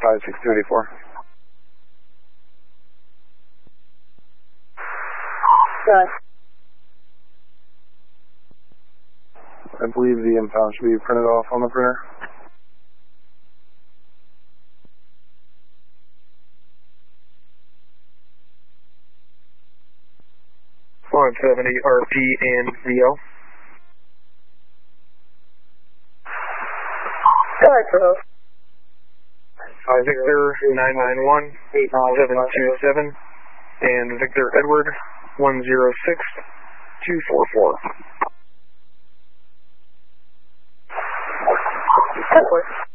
5684. Good. I believe the impound should be printed off on the printer. 170 RP and VO. Go ahead, Provo. Victor 991 727 and Victor Edward 106 244. That works.